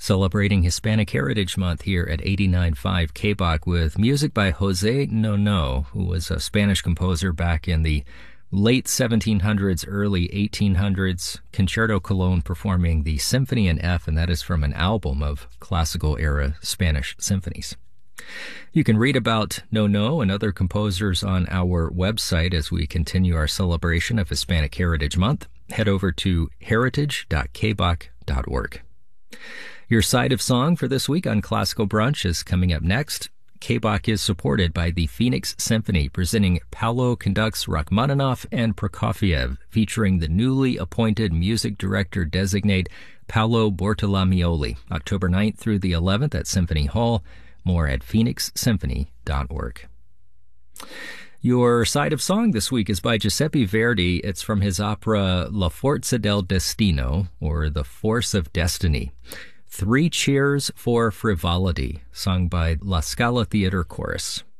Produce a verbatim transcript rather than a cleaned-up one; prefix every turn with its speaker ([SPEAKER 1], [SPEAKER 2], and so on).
[SPEAKER 1] Celebrating Hispanic Heritage Month here at eighty-nine point five K B O C with music by Jose Nono, who was a Spanish composer back in the late seventeen hundreds, early eighteen hundreds. Concerto Colón performing the Symphony in F, and that is from an album of classical-era Spanish symphonies. You can read about Nono and other composers on our website as we continue our celebration of Hispanic Heritage Month. Head over to heritage dot k b o c dot org. Your side of song for this week on Classical Brunch is coming up next. K B O C is supported by the Phoenix Symphony, presenting Paulo conducts Rachmaninoff and Prokofiev, featuring the newly appointed music director designate Paolo Bortolamioli, October ninth through the eleventh at Symphony Hall. More at phoenix symphony dot org. Your side of song this week is by Giuseppe Verdi. It's from his opera La Forza del Destino, or The Force of Destiny. Three Cheers for Frivolity, sung by La Scala Theater Chorus.